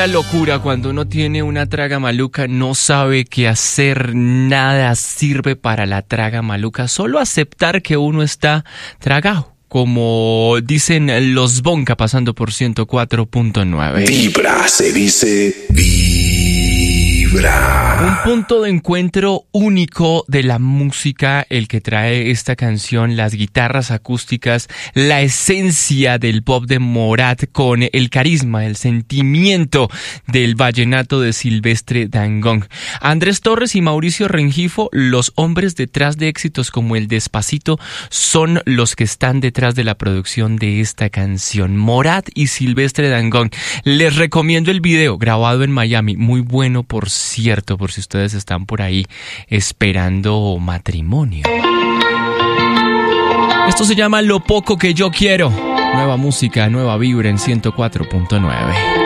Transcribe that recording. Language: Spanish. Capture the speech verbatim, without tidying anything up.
La locura cuando uno tiene una traga maluca, no sabe qué hacer, nada sirve para la traga maluca, solo aceptar que uno está tragado, como dicen los Bonca pasando por ciento cuatro punto nueve. Vibra, se dice vibra. Un punto de encuentro único de la música, el que trae esta canción, las guitarras acústicas, la esencia del pop de Morat con el carisma, el sentimiento del vallenato de Silvestre Dangond. Andrés Torres y Mauricio Rengifo, los hombres detrás de éxitos como el Despacito, son los que están detrás de la producción de esta canción. Morat y Silvestre Dangond. Les recomiendo el video grabado en Miami, muy bueno por cierto, por si ustedes están por ahí esperando matrimonio. Esto se llama Lo Poco Que Yo Quiero. Nueva música, nueva vibra en ciento cuatro punto nueve.